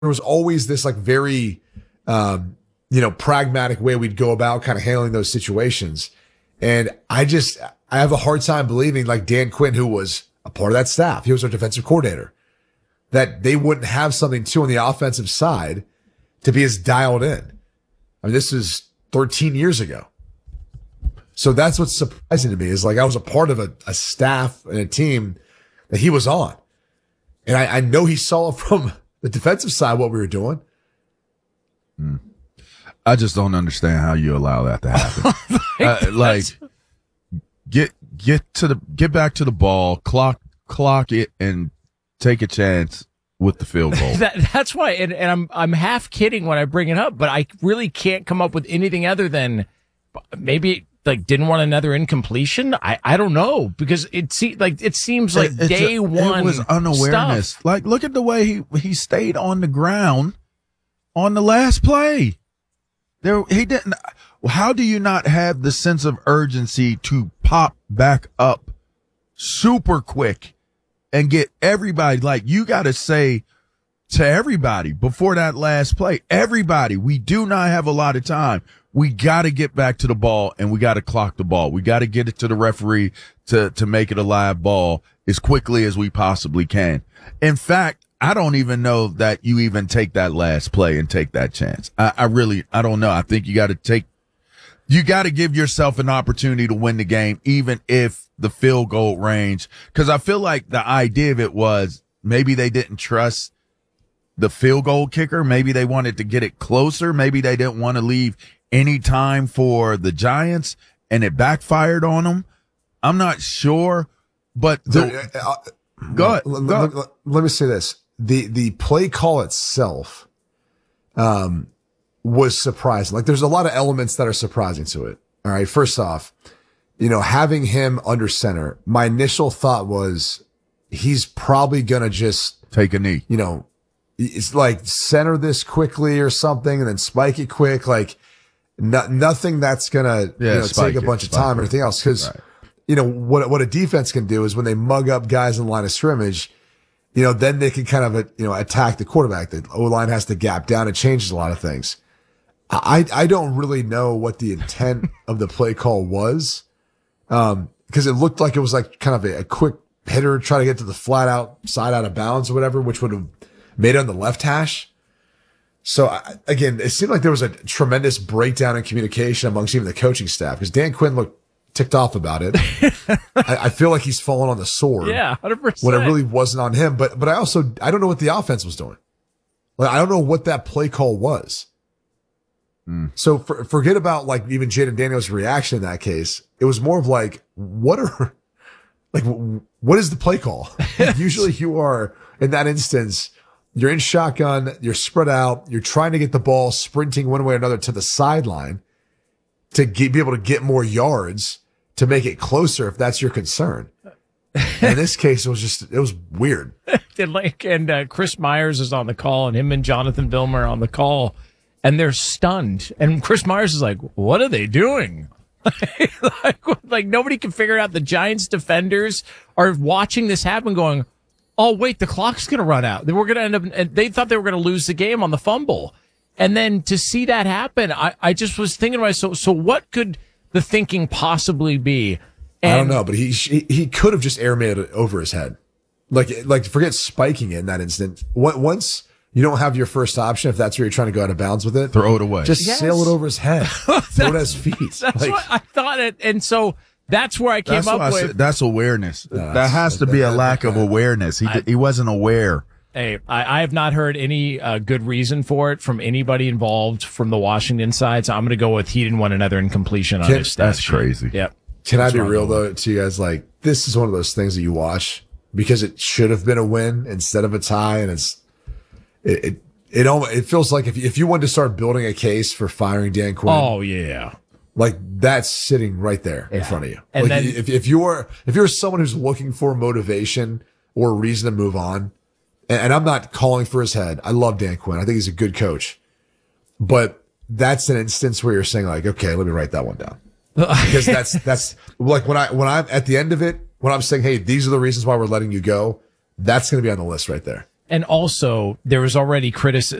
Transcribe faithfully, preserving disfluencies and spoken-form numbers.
there was always this like very, um, you know, pragmatic way we'd go about kind of handling those situations. And I just, I have a hard time believing like Dan Quinn, who was a part of that staff, he was our defensive coordinator, that they wouldn't have something too on the offensive side to be as dialed in. I mean, this is thirteen years ago. So that's what's surprising to me is like I was a part of a, a staff and a team that he was on. And I, I know he saw from the defensive side what we were doing. Hmm. I just don't understand how you allow that to happen. uh, like, get get to the get back to the ball, clock clock it, and take a chance with the field goal. that, that's why, and, and I'm I'm half kidding when I bring it up, but I really can't come up with anything other than maybe like didn't want another incompletion. I, I don't know because it se- like it seems like It's day a, one. It was unawareness. Stuff. Like, look at the way he he stayed on the ground on the last play. There, he didn't. How do you not have the sense of urgency to pop back up super quick and get everybody? Like, you got to say to everybody before that last play, everybody, we do not have a lot of time. We got to get back to the ball and we got to clock the ball. We got to get it to the referee to, to make it a live ball as quickly as we possibly can. In fact, I don't even know that you even take that last play and take that chance. I, I really, I don't know. I think you got to take, you got to give yourself an opportunity to win the game, even if the field goal range, because I feel like the idea of it was maybe they didn't trust the field goal kicker. Maybe they wanted to get it closer. Maybe they didn't want to leave any time for the Giants and it backfired on them. I'm not sure, but the, there, uh, go ahead. Let, Go. let, let, let me say this. The, the play call itself, um, was surprising. Like there's a lot of elements that are surprising to it. All right. First off, you know, having him under center, my initial thought was he's probably going to just take a knee, you know, it's like center this quickly or something and then spike it quick. Like no, nothing that's going to yeah, you know, take a it, bunch of time or anything else. Cause right. you know, what, what a defense can do is when they mug up guys in the line of scrimmage, you know, then they can kind of, you know, attack the quarterback. The O-line has to gap down. It changes a lot of things. I, I don't really know what the intent of the play call was. Um, cause it looked like it was like kind of a, a quick hitter try to get to the flat out side out of bounds or whatever, which would have made it on the left hash. So I, again, it seemed like there was a tremendous breakdown in communication amongst even the coaching staff because Dan Quinn looked ticked off about it. I, I feel like he's fallen on the sword. Yeah, one hundred percent. When it really wasn't on him. But, but I also, I don't know what the offense was doing. Like, I don't know what that play call was. Mm. So for, forget about like even Jaden Daniels' reaction in that case. It was more of like, what are, like, what is the play call? Usually you are in that instance, you're in shotgun, you're spread out, you're trying to get the ball sprinting one way or another to the sideline to get, be able to get more yards to make it closer if that's your concern. In this case, it was just, it was weird. and like, and uh, Chris Myers is on the call and him and Jonathan Vilmer are on the call and they're stunned. And Chris Myers is like, what are they doing? like, like nobody can figure out. The Giants defenders are watching this happen going, oh, wait, the clock's going to run out. We're going to end up, and they thought they were going to lose the game on the fumble. And then to see that happen, I, I just was thinking to myself, so, so what could the thinking possibly be? And I don't know, but he, he, he could have just airmailed it over his head. Like, like forget spiking it in that instant. Once you don't have your first option, if that's where you're trying to go out of bounds with it, throw it away. Just yes. sail it over his head. Throw it at his feet. That's like, what I thought it. And so that's where I came that's up I with. said, that's awareness. No, that has to be a lack of awareness. He I, he wasn't aware. Hey, I, I have not heard any uh, good reason for it from anybody involved from the Washington side. So I'm going to go with he didn't want another incompletion on Can, his stat That's sheet. crazy. Yep. Can That's I be real wrong. though to you guys? Like, this is one of those things that you watch because it should have been a win instead of a tie. And it's, it, it, it, almost, it feels like if, if you wanted to start building a case for firing Dan Quinn. Oh, yeah. Like that's sitting right there in Yeah. front of you. And like then, if, if you're, if you're someone who's looking for motivation or a reason to move on, and, and I'm not calling for his head. I love Dan Quinn. I think he's a good coach, but that's an instance where you're saying like, okay, let me write that one down. Because that's, that's like when I, when I'm at the end of it, when I'm saying, hey, these are the reasons why we're letting you go, that's going to be on the list right there. and also there was already criticism.